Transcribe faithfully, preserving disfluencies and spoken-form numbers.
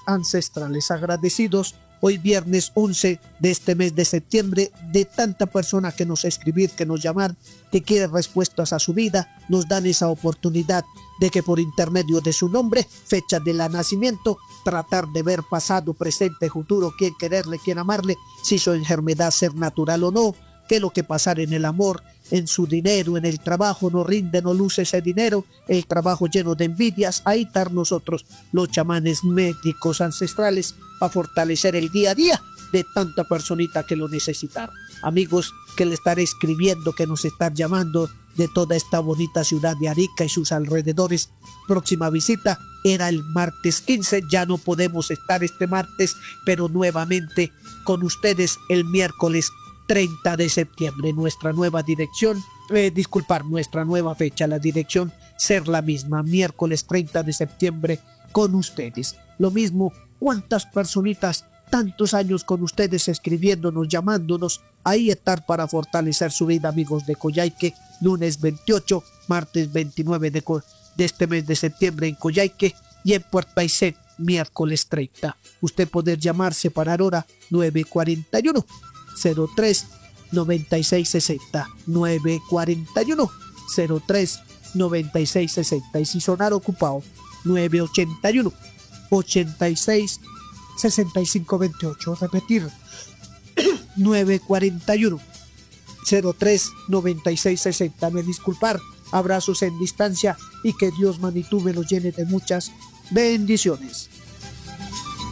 ancestrales. Agradecidos hoy viernes once de este mes de septiembre de tanta persona que nos escribir, que nos llamar, que quiere respuestas a su vida. Nos dan esa oportunidad de que por intermedio de su nombre, fecha de la nacimiento, tratar de ver pasado, presente, futuro, quién quererle, quién amarle, si su enfermedad ser natural o no, qué es lo que pasar en el amor, en su dinero, en el trabajo, no rinde, no luce ese dinero, el trabajo lleno de envidias. Ahí estar nosotros, los chamanes médicos ancestrales, a fortalecer el día a día de tanta personita que lo necesitan. Amigos que le estaré escribiendo, que nos están llamando de toda esta bonita ciudad de Arica y sus alrededores. Próxima visita era el martes quince, ya no podemos estar este martes, pero nuevamente con ustedes el miércoles treinta de septiembre. Nuestra nueva dirección, eh, disculpar, nuestra nueva fecha, la dirección ser la misma, miércoles treinta de septiembre con ustedes. Lo mismo, cuántas personitas, tantos años con ustedes escribiéndonos, llamándonos, ahí estar para fortalecer su vida, amigos de Coyhaique, lunes veintiocho, martes veintinueve de, de este mes de septiembre en Coyhaique y en Puerto Aysén, miércoles treinta. Usted poder llamar, separar hora nueve cuarenta y uno cero tres noventa y seis sesenta, nueve cuarenta y uno cero tres noventa y seis sesenta, y si sonar ocupado nueve ochenta y uno ochenta y seis sesenta y cinco veintiocho. Repetir, nueve cuarenta y uno cero tres noventa y seis sesenta. Me disculpar, abrazos en distancia y que Dios magnitud me los llene de muchas bendiciones.